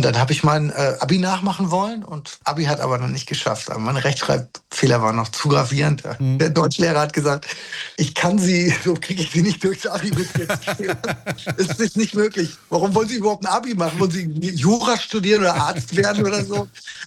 Und dann habe ich mein Abi nachmachen wollen und Abi hat aber noch nicht geschafft. Aber meine Rechtschreibfehler waren noch zu gravierend. Der Deutschlehrer hat gesagt, so kriege ich Sie nicht durchs Abi mit jetzt. Das ist nicht möglich. Warum wollen Sie überhaupt ein Abi machen? Wollen Sie Jura studieren oder Arzt werden oder so?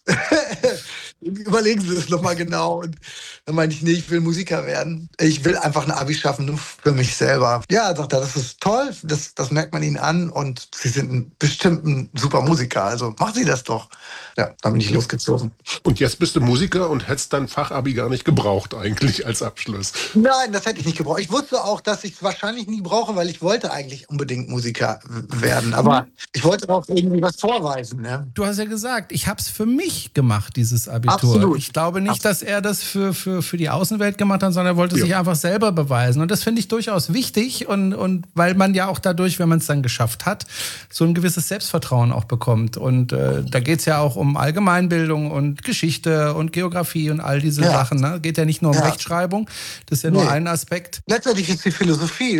Überlegen Sie das nochmal genau. Und dann meinte ich, nee, ich will Musiker werden. Ich will einfach ein Abi schaffen, nur für mich selber. Ja, sagt er, das ist toll, das merkt man Ihnen an und Sie sind bestimmt ein super Musiker, also machen Sie das doch. Ja, dann bin ich losgezogen. Und jetzt bist du Musiker und hättest dein Fachabi gar nicht gebraucht eigentlich als Abschluss. Nein, das hätte ich nicht gebraucht. Ich wusste auch, dass ich es wahrscheinlich nie brauche, weil ich wollte eigentlich unbedingt Musiker werden. Aber ich wollte auch irgendwie was vorweisen. Ne? Du hast ja gesagt, ich habe es für mich gemacht, dieses Abitur. Absolut. Ich glaube nicht, dass er das für die Außenwelt gemacht hat, sondern er wollte sich einfach selber beweisen. Und das finde ich durchaus wichtig. Und weil man ja auch dadurch, wenn man es dann geschafft hat, so ein gewisses Selbstvertrauen auch bekommt. Und da geht es ja auch um Allgemeinbildung und Geschichte und Geografie und all diese Sachen. Ne? Geht ja nicht nur um Rechtschreibung. Das ist ja nur ein Aspekt. Letztendlich ist die Philosophie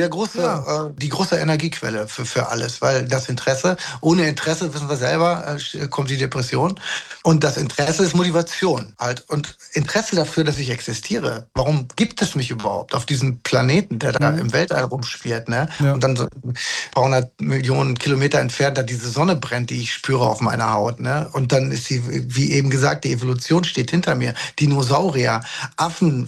die große Energiequelle für alles. Weil das Interesse, ohne Interesse, wissen wir selber, kommt die Depression. Und das Interesse ist Motivation halt. Und Interesse dafür, dass ich existiere. Warum gibt es mich überhaupt auf diesem Planeten, der da im Weltall rumschwirrt, ne? Ja. Und dann so 300 Millionen Kilometer entfernt da diese Sonne brennt, die ich spüre auf meiner Haut, ne? Und dann ist wie eben gesagt, die Evolution steht hinter mir. Dinosaurier, Affen,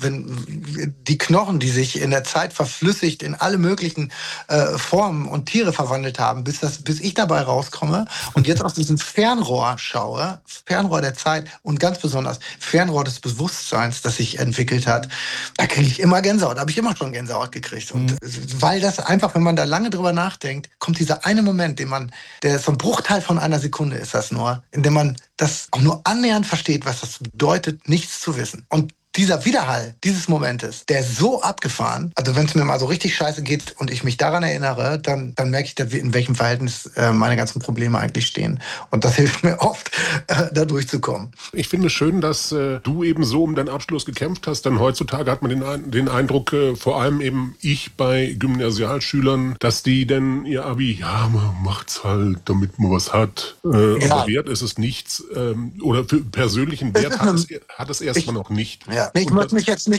die Knochen, die sich in der Zeit verflüssigt in alle möglichen Formen und Tiere verwandelt haben, bis ich dabei rauskomme und jetzt aus diesem Fernrohr schaue, Fernrohr der Zeit und ganz besonders Fernrohr des Bewusstseins, das sich entwickelt hat, da kriege ich immer Gänsehaut. Da habe ich immer schon Gänsehaut gekriegt. Und weil das einfach, wenn man da lange drüber nachdenkt, kommt dieser eine Moment, der ist so ein Bruchteil von einer Sekunde ist das nur, in dem man das auch nur annähernd versteht, was das bedeutet, nichts zu wissen. Und dieser Widerhall dieses Momentes, der ist so abgefahren, also wenn es mir mal so richtig scheiße geht und ich mich daran erinnere, dann merke ich, in welchem Verhältnis meine ganzen Probleme eigentlich stehen. Und das hilft mir oft, da durchzukommen. Ich finde es schön, dass du eben so um deinen Abschluss gekämpft hast, denn heutzutage hat man den Eindruck, vor allem eben ich bei Gymnasialschülern, dass die denn ihr Abi, man macht's halt, damit man was hat, aber wert ist es nichts, oder für persönlichen Wert hat es erstmal noch nicht. Ja. Ich möchte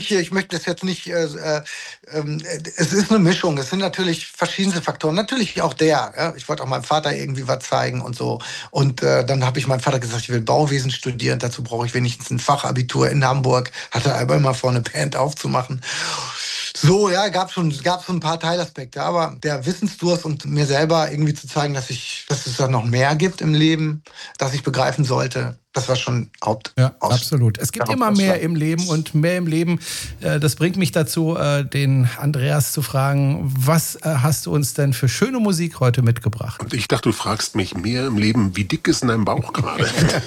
das jetzt nicht, es ist eine Mischung, es sind natürlich verschiedene Faktoren, natürlich auch ich wollte auch meinem Vater irgendwie was zeigen und so und dann habe ich meinem Vater gesagt, ich will Bauwesen studieren, dazu brauche ich wenigstens ein Fachabitur in Hamburg, hatte aber immer vor, eine Band aufzumachen. So, ja, gab schon ein paar Teilaspekte, aber der Wissensdurst und mir selber irgendwie zu zeigen, dass es da noch mehr gibt im Leben, dass ich begreifen sollte, das war schon absolut. Es gibt immer mehr im Leben und mehr im Leben. Das bringt mich dazu, den Andreas zu fragen, was hast du uns denn für schöne Musik heute mitgebracht? Und ich dachte, du fragst mich mehr im Leben, wie dick ist in deinem Bauch gerade?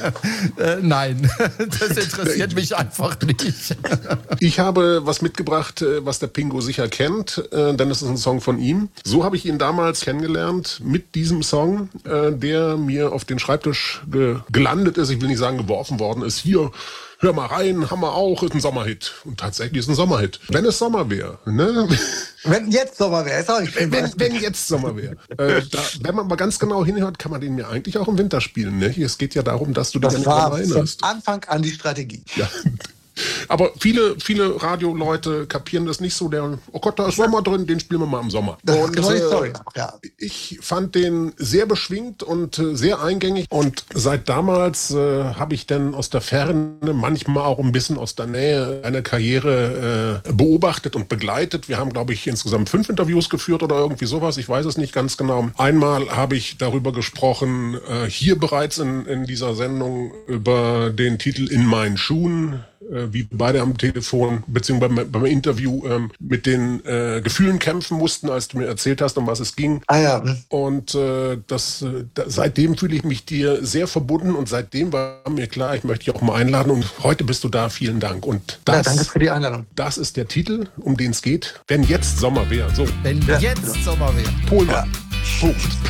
Nein, das interessiert mich einfach nicht. Ich habe was mitgebracht, was der Pingo sicher kennt, denn es ist ein Song von ihm. So habe ich ihn damals kennengelernt mit diesem Song, der mir auf den Schreibtisch gelandet ist. Ich will nicht sagen, geworfen worden ist. Hier, hör mal rein, haben wir auch, ist ein Sommerhit. Und tatsächlich ist ein Sommerhit. Wenn es Sommer wäre. Ne? Wenn jetzt Sommer wäre, ist auch nicht wenn jetzt Sommer wäre. Wenn man mal ganz genau hinhört, kann man den mir eigentlich auch im Winter spielen. Ne? Es geht ja darum, dass du dich an den erinnerst. Von Anfang an die Strategie. Ja. Aber viele Radioleute kapieren das nicht so. Oh Gott, da ist Sommer drin, den spielen wir mal im Sommer. Und ich fand den sehr beschwingt und sehr eingängig. Und seit damals habe ich dann aus der Ferne, manchmal auch ein bisschen aus der Nähe, eine Karriere beobachtet und begleitet. Wir haben, glaube ich, insgesamt 5 Interviews geführt oder irgendwie sowas. Ich weiß es nicht ganz genau. Einmal habe ich darüber gesprochen, hier bereits in dieser Sendung, über den Titel In meinen Schuhen, wie wir beide am Telefon beziehungsweise beim Interview mit den Gefühlen kämpfen mussten, als du mir erzählt hast, um was es ging. Und seitdem fühle ich mich dir sehr verbunden und seitdem war mir klar, ich möchte dich auch mal einladen und heute bist du da, vielen Dank. Und danke für die Einladung. Das ist der Titel, um den es geht. Wenn jetzt Sommer wäre. So. Wenn jetzt Sommer wäre. Polmann. Punkt.